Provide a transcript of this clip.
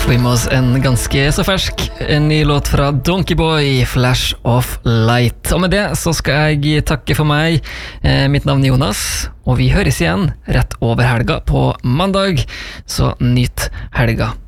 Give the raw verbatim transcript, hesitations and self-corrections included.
Får med oss en ganske så fersk en ny låt fra Donkey Boy, Flash of Light. Og med det så skal jeg takke for meg. Eh, mitt navn er Jonas, og vi høres igjen rett over helga på mandag. Så nyt helga.